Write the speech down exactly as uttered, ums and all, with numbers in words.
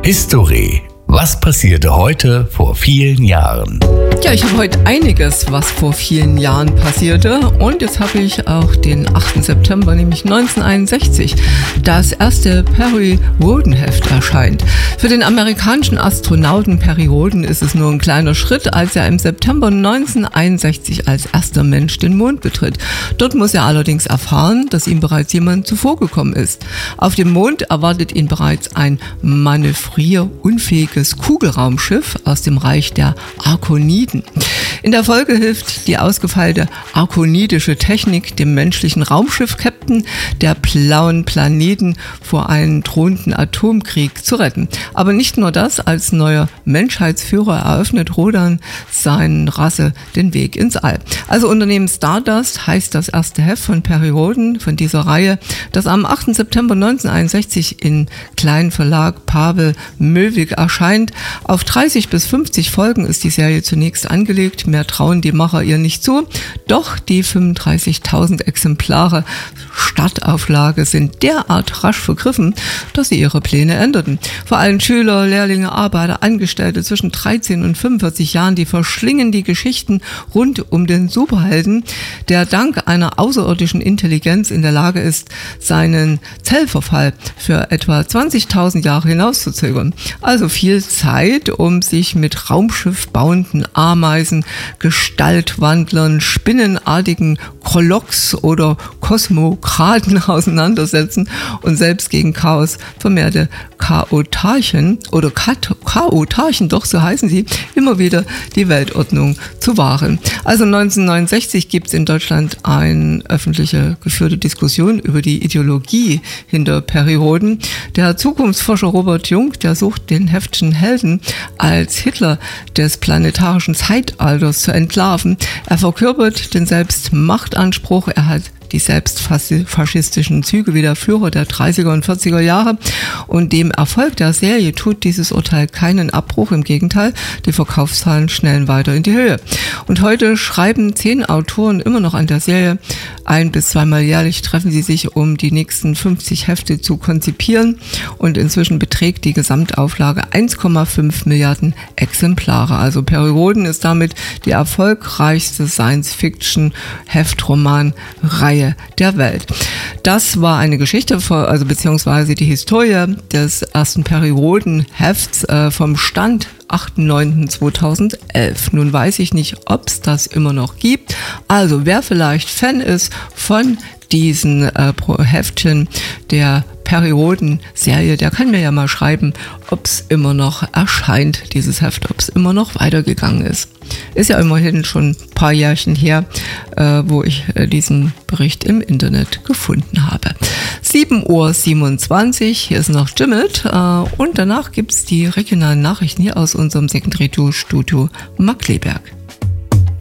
History. Was passierte heute vor vielen Jahren? Ja, ich habe heute einiges, was vor vielen Jahren passierte. Und jetzt habe ich auch den achten September, nämlich neunzehnhunderteinundsechzig. Das erste Perry-Rhodan-Heft erscheint. Für den amerikanischen Astronauten Perry Rhodan ist es nur ein kleiner Schritt, als er im September neunzehnhunderteinundsechzig als erster Mensch den Mond betritt. Dort muss er allerdings erfahren, dass ihm bereits jemand zuvorgekommen ist. Auf dem Mond erwartet ihn bereits ein manövrierunfähiges Kugelraumschiff aus dem Reich der Arkoniden. In der Folge hilft die ausgefeilte arkonidische Technik dem menschlichen Raumschiff-Captain der blauen Planeten vor einem drohenden Atomkrieg zu retten. Aber nicht nur das, als neuer Menschheitsführer eröffnet Rhodan seinen Rasse den Weg ins All. Also Unternehmen Stardust heißt das erste Heft von Perry Rhodan von dieser Reihe, das am achten September neunzehnhunderteinundsechzig in kleinen Verlag Pavel Möwig erscheint. Auf dreißig bis fünfzig Folgen ist die Serie zunächst angelegt, mehr trauen die Macher ihr nicht zu, doch die fünfunddreißigtausend Exemplare Startauflage sind derart rasch vergriffen, dass sie ihre Pläne änderten. Vor allem Schüler, Lehrlinge, Arbeiter, Angestellte zwischen dreizehn und fünfundvierzig Jahren, die verschlingen die Geschichten rund um den Superhelden, der dank einer außerirdischen Intelligenz in der Lage ist, seinen Zellverfall für etwa zwanzigtausend Jahre hinauszuzögern. Also viel Zeit, um sich mit Raumschiff bauenden Ameisen, Gestaltwandlern, spinnenartigen Krolloks oder Kosmokraten auseinandersetzen und selbst gegen Chaos vermehrte Chaotarchen oder Kat- Chaotarchen, doch so heißen sie, immer wieder die Weltordnung zu wahren. Also neunzehnhundertneunundsechzig gibt es in Deutschland eine öffentliche geführte Diskussion über die Ideologie hinter Perry Rhodan. Der Zukunftsforscher Robert Jung, der sucht den Heftchen Helden als Hitler des planetarischen Zeitalters zu entlarven. Er verkörpert den Selbstmachtanspruch, er hat die selbstfaschistischen Züge wie der Führer der dreißiger und vierziger Jahre. Und dem Erfolg der Serie tut dieses Urteil keinen Abbruch. Im Gegenteil, die Verkaufszahlen schnellen weiter in die Höhe. Und heute schreiben zehn Autoren immer noch an der Serie. Ein- bis zweimal jährlich treffen sie sich, um die nächsten fünfzig Hefte zu konzipieren. Und inzwischen beträgt die Gesamtauflage eins Komma fünf Milliarden Exemplare. Also Perry Rhodan ist damit die erfolgreichste Science-Fiction-Heftroman-Reihe der Welt. Das war eine Geschichte, also beziehungsweise die Historie des ersten Perry Rhodan Hefts äh, vom Stand achter neunter zweitausendelf. Nun weiß ich nicht, ob es das immer noch gibt. Also wer vielleicht Fan ist von diesen äh, Heftchen der Perry Rhodan Serie, der kann mir ja mal schreiben, ob es immer noch erscheint, dieses Heft, ob es immer noch weitergegangen ist. Ist ja immerhin schon ein paar Jährchen her, äh, wo ich äh, diesen Bericht im Internet gefunden habe. sieben Uhr siebenundzwanzig, hier ist noch Jimmet äh, und danach gibt es die regionalen Nachrichten hier aus unserem Secondary Studio Markkleeberg.